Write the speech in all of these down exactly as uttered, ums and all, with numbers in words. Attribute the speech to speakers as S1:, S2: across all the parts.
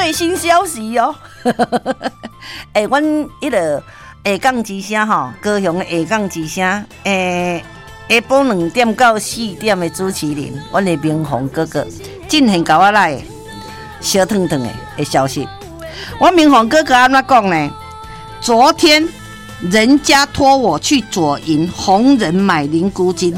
S1: 最新消息哦。哎、欸，阮迄个下港之声吼，高雄的下港之声，诶、欸，下晡两点到四点的主持人，阮的明宏哥哥，进行甲我来的小腾腾的的消息。我明宏哥哥安怎讲呢？昨天人家托我去左营红人买灵菇精，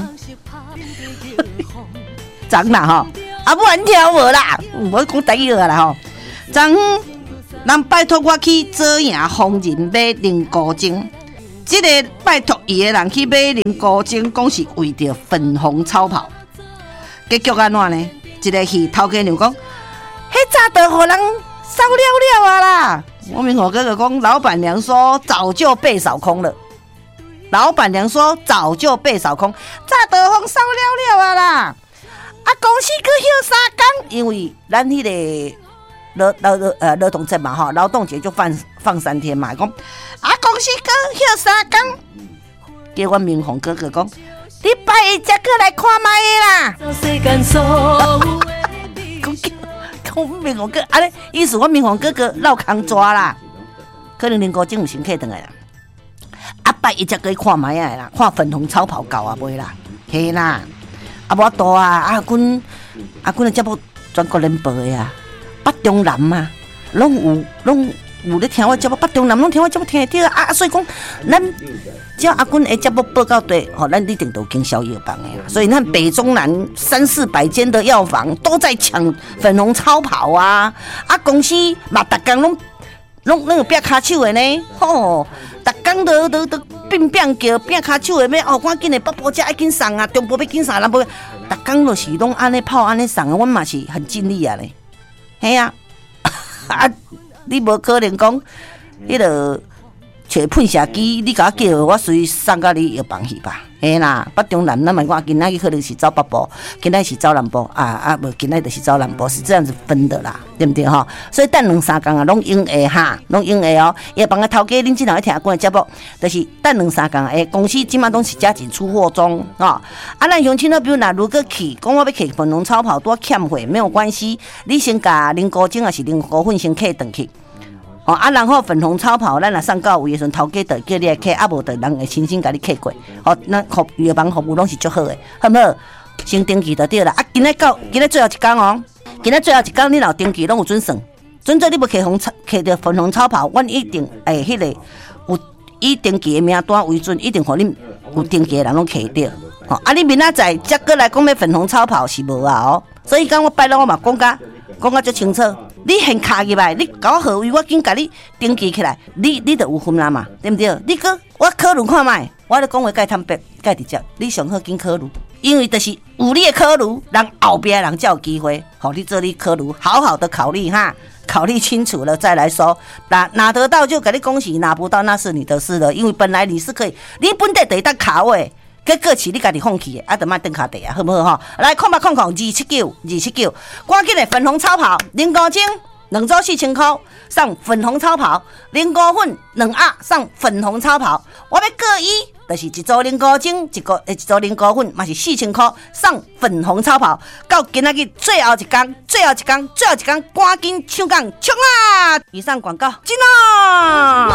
S1: 涨啦吼，啊不然听无啦，我讲台语啦吼，昨人拜托我去左营红人买灵菇精，这个拜托伊的人去买灵菇精，讲是为着粉红超跑，结局安怎呢？一个戏头家娘讲，迄早就互人烧了了啊啦！我明火哥哥讲，老板娘说早就被扫空了。老板娘说早就被扫空，早就互烧了了啊啦！啊，公司搁休三天，因为咱迄、那个。劳劳呃劳动节嘛吼，劳动节就放放三天嘛。讲啊，公司搁休三天，叫我明宏哥哥讲，你拜一才过来看卖啦。讲讲明宏哥，安尼意思我明宏哥哥绕空抓啦，可能林国正有先客转来啦。啊，拜一才过去看卖啊啦，看粉红超跑狗啊袂啦，嘿啦，啊无多啊，阿君阿君的节目全国联播的啊。北中南嘛，拢有拢有咧听我节目，北中南拢听我节目听得到啊，所以讲，咱只要阿君的节目报告对，吼、哦，咱一定都经销药房的啦。所以咱北中南三四百间的药房都在抢粉红超跑啊，啊，公司嘛，逐工拢拢那个拼骹手的呢，吼、哦，逐工都都都拼拼叫拼骹手的，要哦，赶紧的北部遮要紧送啊，中部要紧送，南部，逐工就是拢安尼跑安尼送啊，阮嘛是很尽力啊咧。嘿啊，啊！你无可能讲，迄个找喷射机，你甲我叫，我随送到你药房去吧。嘿啦，北中南咱嘛讲，今仔日可能是走北部，今仔是走南部，啊啊，无今仔就是走南部，是这样子分的啦，对不对哈？所以等两三工啊，拢用会哈，拢用会哦。药房的头家，恁经常去听过节目，就是等两三工诶，公司即马拢是加紧出货中哦。啊，咱乡亲呢，比如若如果去，讲我要去粉红超跑多欠货，没有关系，你先甲灵菇精还是灵菇粉先客转去。哦，啊，然后粉红超跑，咱若送到位的时阵，头家就叫你来客，啊无就人会亲身甲你客过。哦，咱服药房服务拢是足好的，好唔好？先登记就对啦。啊，今日到今日最后一天哦，今日最后一天，你若登记拢有准算。准做你要客红客着粉红超跑，阮一定诶，迄、那个有已登记的名单为准，一定互恁有登记的人拢客着。哦，啊，你明仔载再过来讲要粉红超跑是无啊？哦，所以讲我拜六我嘛讲甲讲甲足清楚。你先卡入来，你搞好位，我紧甲你登记起来，你你就有分啦嘛，对不对？你搁我考虑看卖，我咧讲话介坦白，介直接，你上好紧考虑，因为就是有你的考虑，人后边人才有机会，好，你这里考虑，好好的考虑哈，考虑清楚了再来说，拿拿得到就给你恭喜，拿不到那是你的事了，因为本来你是可以，你本地得当卡位。结果是你家己放弃的，啊，就莫登卡地啊，好不好哈？来，看吧，看看二七九，二七九，赶紧的粉红超跑，零公斤，两组四千块，上粉红超跑，零菇粉两盒上粉红超跑，我要各一，就是一组零菇精，一个诶一组零菇粉，嘛是四千块，上粉红超跑。到今仔日最后一天，最后一天，最后一天，赶紧抢港冲啊！以上广告，进啦！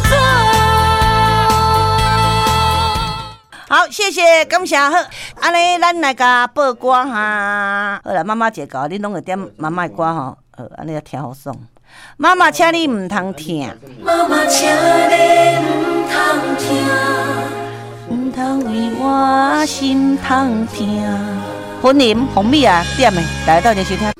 S1: 好，谢谢，感谢好。安尼，咱来甲报歌哈。好啦，妈妈节歌，恁拢会点妈妈的歌吼。好，安尼要听好爽。妈妈，请你唔通听。妈妈，请你唔通听，唔通为我心痛听。婚姻红米啊，点的，来到就收听。